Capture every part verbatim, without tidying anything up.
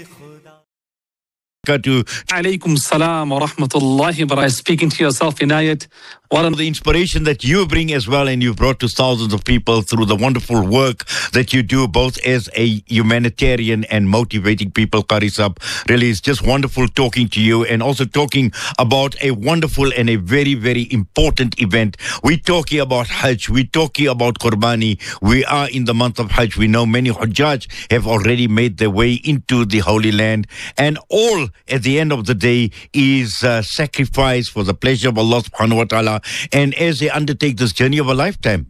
To Alaikum salam wa rahmatullahi wa barakatuh. Speaking to yourself, Inayat. One of the inspiration that you bring as well, and you've brought to thousands of people through the wonderful work that you do, both as a humanitarian and motivating people, Qari Sahib. Really, it's just wonderful talking to you, and also talking about a wonderful and a very, very important event. We're talking about Hajj. We're talking about Qurbani. We are in the month of Hajj. We know many Hujjaj have already made their way into the Holy Land, and all at the end of the day is uh, sacrifice for the pleasure of Allah subhanahu wa ta'ala, and as they undertake this journey of a lifetime.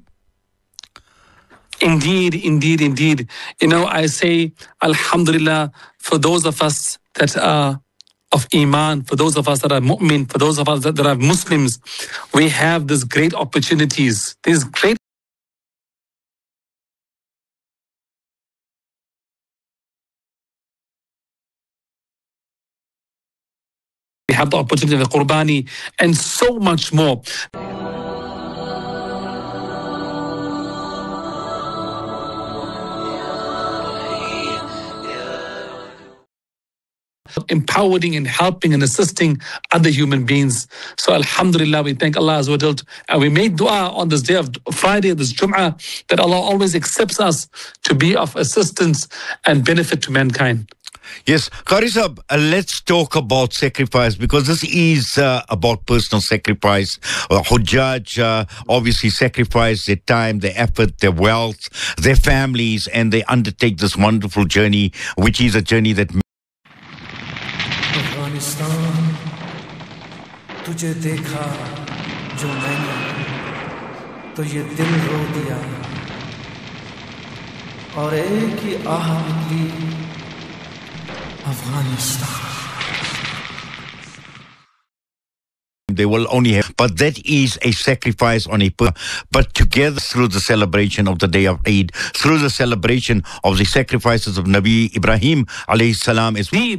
Indeed, indeed, indeed. You know, I say, Alhamdulillah, for those of us that are of Iman, for those of us that are mu'min, for those of us that, that are Muslims, we have these great opportunities, these great we have the opportunity of the Qurbani and so much more. Empowering and helping and assisting other human beings. So Alhamdulillah, we thank Allah Azza wa Jal, and we make dua on this day of Friday, this Jum'ah, that Allah always accepts us to be of assistance and benefit to mankind. Yes, Qari Sahib, uh, let's talk about sacrifice, because this is uh, about personal sacrifice. Uh, Hujjaj uh, obviously sacrifice their time, their effort, their wealth, their families, and they undertake this wonderful journey, which is a journey that Afghanistan तुझे देखा जो मैंने तो ये दिल रो दिया और एक ही आह निकली Afghanistan. They will only have, but that is a sacrifice on a per. But together, through the celebration of the day of Eid, through the celebration of the sacrifices of Nabi Ibrahim alayhi salam, is